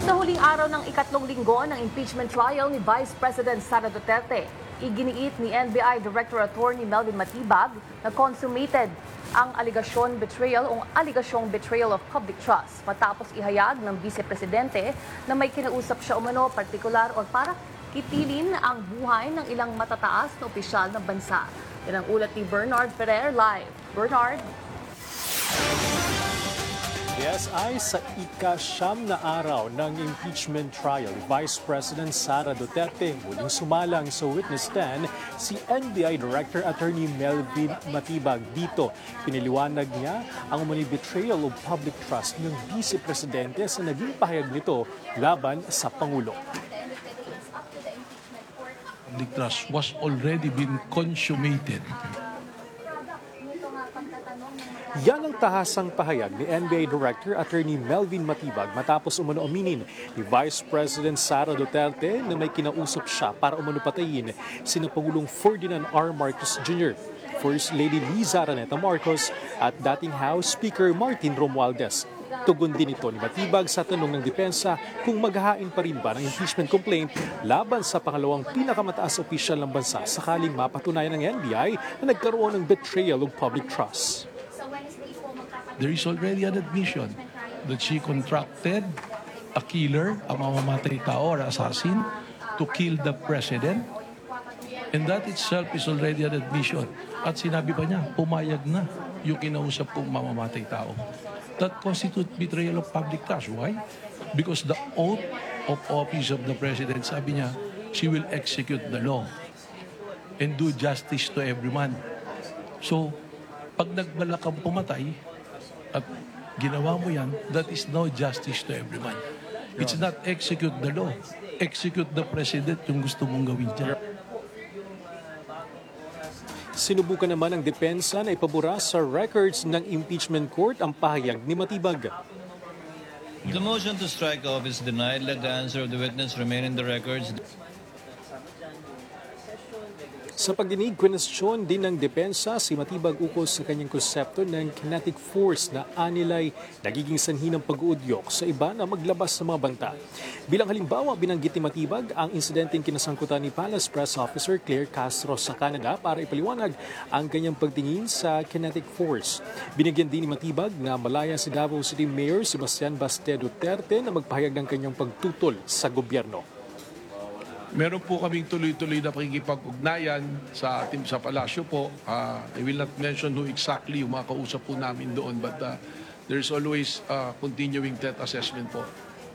Sa huling araw ng ikatlong linggo ng impeachment trial ni Vice President Sara Duterte, iginiit ni NBI Director Attorney Melvin Matibag na consummated ang aligasyong betrayal of public trust matapos ihayag ng Vice Presidente na may kinausap siya umano partikular o para kitilin ang buhay ng ilang matataas na opisyal ng bansa. Yan ang ulat ni Bernard Ferrer live. Bernard? Yes, ay sa ika-siyam na araw ng impeachment trial, Vice President Sara Duterte muling sumalang sa witness stand si NBI Director Attorney Melvin Matibag. Dito, piniliwanag niya ang umano'y betrayal of public trust ng Vice Presidente sa naging pahayag nito laban sa Pangulo. Public trust was already been consummated. Yan ang tahasang pahayag ni NBI Director Attorney Melvin Matibag matapos umano aminin ni Vice President Sara Duterte na may kinausap siya para umano patayin sina Pangulong Ferdinand R. Marcos Jr., First Lady Liza Araneta Marcos at dating House Speaker Martin Romualdez. Tugon din ito ni Matibag sa tanong ng depensa kung maghahain pa rin ba ng impeachment complaint laban sa pangalawang pinakamataas opisyal ng bansa sakaling mapatunayan ng NBI na nagkaroon ng betrayal of public trust. There is already an admission that she contracted a killer, a mamamatay tao or assassin, to kill the president. And that itself is already an admission. At sinabi pa niya, pumayag na yung kinausap kong mamamatay tao. That constitutes betrayal of public trust. Why? Because the oath of office of the president, sabi niya, she will execute the law and do justice to everyone. So, pag nagbalak kang pumatay, at ginawa mo yan, that is no justice to everyone. It's not execute the law. Execute the president yung gusto mong gawin dyan. Sinubukan naman ng depensa na ipabura sa records ng impeachment court ang pahayag ni Matibag. The motion to strike off is denied. Let the answer of the witness remain in the records. Sa pagdinig, kwenestyon din ng depensa si Matibag ukol sa kanyang konsepto ng kinetic force na anilay nagiging sanhi ng pag-uudyok sa iba na maglabas sa mga banta. Bilang halimbawa, binanggit ni Matibag ang insidenteng kinasangkutan ni Palace Press Officer Claire Castro sa Canada para ipaliwanag ang kanyang pagtingin sa kinetic force. Binigyan din ni Matibag na malaya si Davao City Mayor Sebastian Baste Duterte na magpahayag ng kanyang pagtutol sa gobyerno. Meron po kaming tuloy-tuloy na pakikipag-ugnayan sa ating sa palasyo po. I will not mention who exactly yung mga kausap po namin doon, but there's always continuing threat assessment po.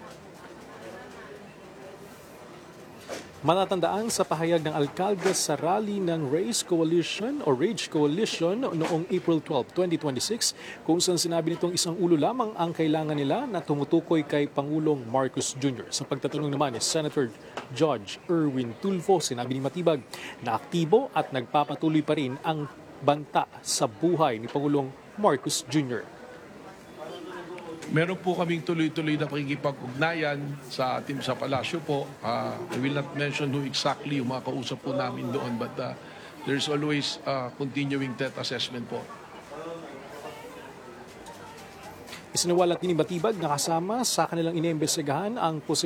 Matatandaan sa pahayag ng alkalde sa rally ng Rage Coalition noong April 12, 2026 kung saan sinabi nitong isang ulo lamang ang kailangan nila na tumutukoy kay Pangulong Marcos Jr. Sa pagtatanong naman ni Senator Judge Erwin Tulfo, sinabi ni Matibag na aktibo at nagpapatuloy pa rin ang banta sa buhay ni Pangulong Marcos Jr. Meron po kaming tuloy-tuloy na pakikipag-ugnayan sa ating sa palasyo po. I will not mention who exactly yung mga kausap po namin doon, but there's always continuing threat assessment po. Isinawalat din ni Matibag na kasama sa kanilang inimbestigahan ang